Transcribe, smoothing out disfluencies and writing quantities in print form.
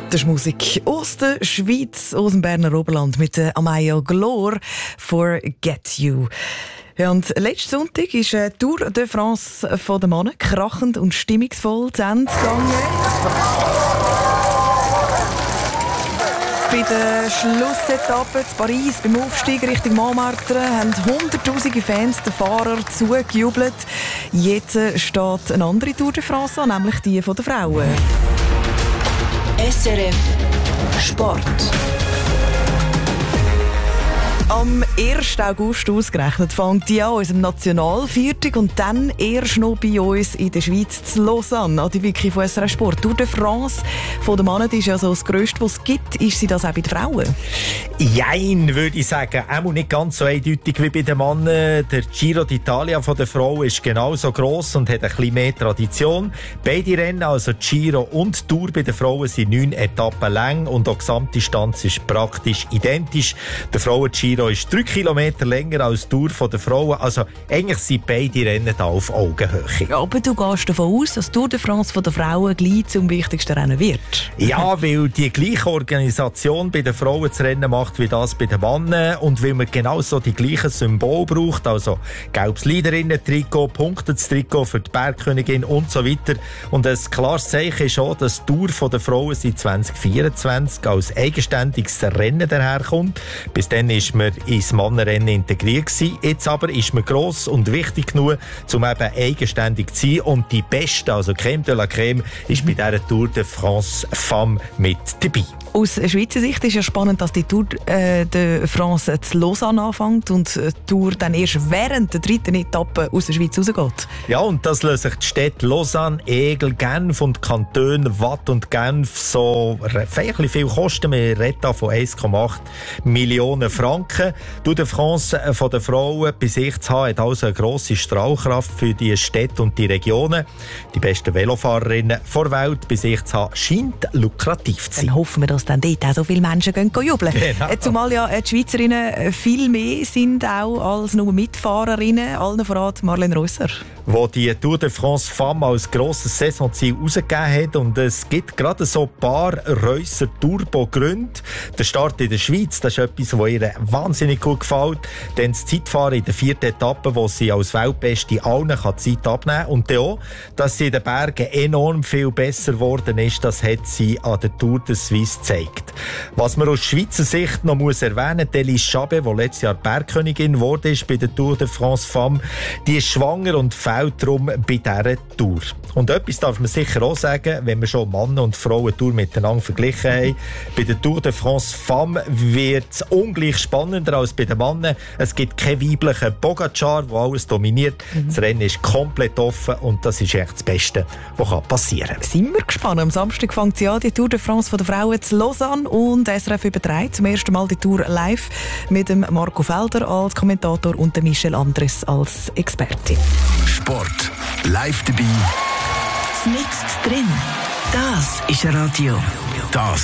Das ist Musik aus der Schweiz, aus dem Berner Oberland mit Amaya Glor «Forget You». Ja, und letzten Sonntag ist die Tour de France von den Männern krachend und stimmungsvoll zu Ende gegangen. Bei der Schlussetappe in Paris beim Aufstieg Richtung Montmartre haben hunderttausende Fans den Fahrer zugejubelt. Jetzt steht eine andere Tour de France an, nämlich die der Frauen. SRF Sport. Am 1. August ausgerechnet fängt die an unserem Nationalviertag und dann erst noch bei uns in der Schweiz zu Lausanne. An die Wiki von SRF Sport. Tour de France von den Männern ist ja so das Grösste, was es gibt. Ist sie das auch bei den Frauen? Jein, würde ich sagen. Auch nicht ganz so eindeutig wie bei den Männern. Der Giro d'Italia von der Frau ist genauso gross und hat ein bisschen mehr Tradition. Beide Rennen, also Giro und Tour bei den Frauen, sind 9 Etappen lang und auch die Gesamtdistanz ist praktisch identisch. Der Frauen-Giro ist 3 Kilometer länger als die Tour der Frauen. Also eigentlich sind beide Rennen da auf Augenhöhe. Ja, aber du gehst davon aus, dass die Tour de France von der Frauen gleich zum wichtigsten Rennen wird? Ja, weil die gleiche Organisation bei den Frauen das Rennen macht wie das bei den Männern und weil man genauso die gleichen Symbole braucht, also gelbes Leaderinnen-Trikot, Punktetrikot für die Bergkönigin und so weiter. Und ein klares Zeichen ist auch, dass die Tour der Frauen seit 2024 als eigenständiges Rennen daherkommt. Bis dann ist man ins Mannenrennen integriert gewesen. Jetzt aber ist man gross und wichtig genug, um eben eigenständig zu sein. Und die Beste, also Crème de la Crème, ist bei dieser Tour de France Femme mit dabei. Aus Schweizer Sicht ist ja spannend, dass die Tour de France zu Lausanne anfängt und die Tour dann erst während der 3. Etappe aus der Schweiz rausgeht. Ja, und das lassen sich die Städte Lausanne, Aigle, Genf und die Kantone Waadt und Genf so viel kosten. Wir reden von 1,8 Millionen Franken. Tour de France von den Frauen bei sich zu haben, hat also eine grosse Strahlkraft für die Städte und die Regionen. Die besten Velofahrerinnen der Welt bei sich zu haben, scheint lukrativ zu sein. Dann hoffen wir, dass dann dort auch so viele Menschen gehen jubeln. Genau. Zumal ja die Schweizerinnen viel mehr sind auch als nur Mitfahrerinnen. Allen voran Marlene Reusser. Wo die Tour de France Femme als grosses Saisonziel herausgegeben hat. Und es gibt gerade so ein paar Reusser-Turbo-Gründe. Der Start in der Schweiz, das ist etwas, was ihr wahnsinnig gut gefällt. Dann das Zeitfahren in der 4. Etappe, wo sie als Weltbeste allen Zeit abnehmen kann. Und dann auch, dass sie in den Bergen enorm viel besser geworden ist, das hat sie an der Tour de Suisse gezeigt. Was man aus Schweizer Sicht noch muss erwähnen, Elise Chabet, die letztes Jahr Bergkönigin geworden ist bei der Tour de France Femme, die ist schwanger und fehlt darum bei dieser Tour. Und etwas darf man sicher auch sagen, wenn wir schon Mann- und Frauen-Tour miteinander verglichen haben. Bei der Tour de France Femme wird es ungleich spannender als bei den Männern. Es gibt keinen weiblichen Pogacar, der alles dominiert. Das Rennen ist komplett offen und das ist echt das Beste, was passieren kann. Sind wir gespannt. Am Samstag fängt sie an, die Tour de France von der Frauen zu Lausanne und SRF überträgt zum ersten Mal die Tour live mit dem Marco Felder als Kommentator und dem Michel Andres als Expertin. Sport live dabei. Nichts drin. Das ist Radio. Das